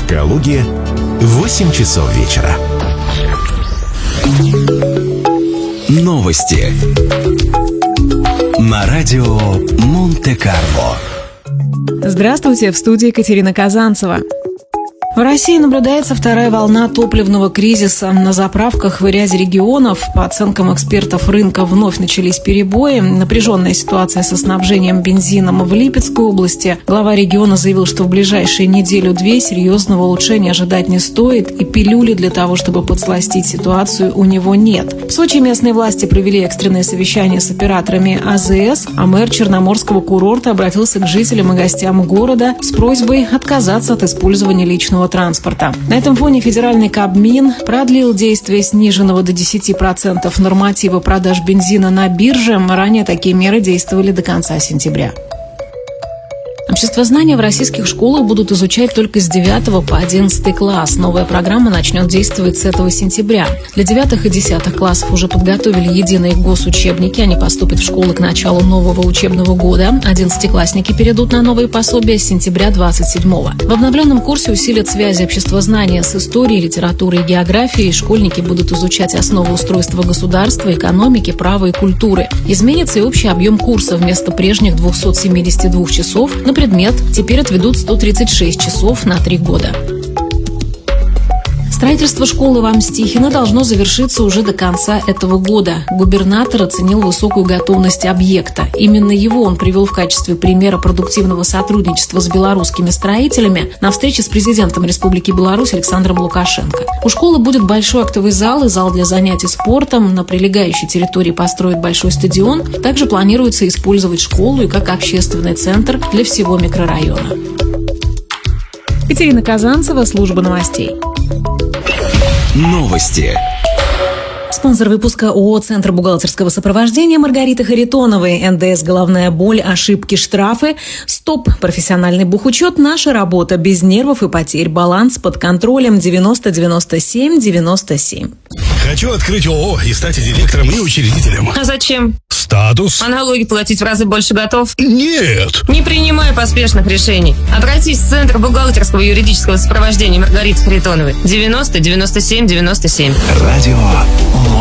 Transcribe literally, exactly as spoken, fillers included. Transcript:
В Калуге восемь часов вечера. Новости на радио Монте-Карло. Здравствуйте, в студии Екатерина Казанцева. В России наблюдается вторая волна топливного кризиса. На заправках в ряде регионов, по оценкам экспертов рынка, вновь начались перебои. Напряженная ситуация со снабжением бензином в Липецкой области. Глава региона заявил, что в ближайшие неделю-две серьезного улучшения ожидать не стоит, и пилюли для того, чтобы подсластить ситуацию, у него нет. В Сочи местные власти провели экстренное совещание с операторами АЗС, а мэр Черноморского курорта обратился к жителям и гостям города с просьбой отказаться от использования личного транспорта. На этом фоне федеральный Кабмин продлил действие сниженного до десяти процентов норматива продаж бензина на бирже. Ранее такие меры действовали до конца сентября. Обществознание в российских школах будут изучать только с девятого по одиннадцатый класс. Новая программа начнет действовать с этого сентября. Для девятых и десятых классов уже подготовили единые госучебники. Они поступят в школы к началу нового учебного года. Одиннадцатиклассники перейдут на новые пособия с сентября двадцать седьмого. В обновленном курсе усилят связи обществознания с историей, литературой и географией. Школьники будут изучать основы устройства государства, экономики, права и культуры. Изменится и общий объем курса. Вместо прежних двухсот семидесяти двух часов на предмет теперь отведут сто тридцать шесть часов на три года. Строительство школы в Амстихино должно завершиться уже до конца этого года. Губернатор оценил высокую готовность объекта. Именно его он привел в качестве примера продуктивного сотрудничества с белорусскими строителями на встрече с президентом Республики Беларусь Александром Лукашенко. У школы будет большой актовый зал и зал для занятий спортом. На прилегающей территории построят большой стадион. Также планируется использовать школу и как общественный центр для всего микрорайона. Екатерина Казанцева, служба новостей. Новости. Спонсор выпуска ООО «Центр бухгалтерского сопровождения» Маргарита Харитоновой. эн дэ эс «Головная боль», ошибки, штрафы. Стоп. Профессиональный бухучет. Наша работа. Без нервов и потерь. Баланс под контролем. девяносто девяносто семь девяносто семь. Хочу открыть ООО и стать директором и учредителем. А зачем? Статус. А налоги платить в разы больше готов? Нет. Не принимай поспешных решений. Обратись в Центр бухгалтерского и юридического сопровождения Маргариты Харитоновой. девяносто девяносто семь девяносто семь. Радио